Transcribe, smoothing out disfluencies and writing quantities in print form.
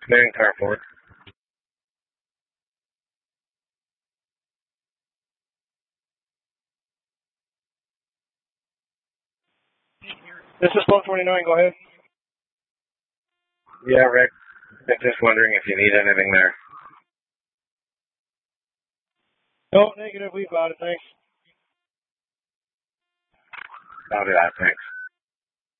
Man, car 4. This is 1229, go ahead. Yeah, Rick. I'm just wondering if you need anything there. No, negative, we've got it, thanks. Copy that, thanks.